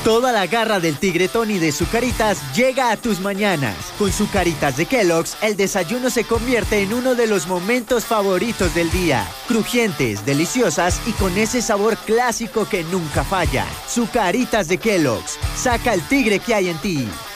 Toda la garra del tigre Tony de Zucaritas llega a tus mañanas. Con Zucaritas de Kellogg's, el desayuno se convierte en uno de los momentos favoritos del día. Crujientes, deliciosas y con ese sabor clásico que nunca falla. Zucaritas de Kellogg's. Saca el tigre que hay en ti.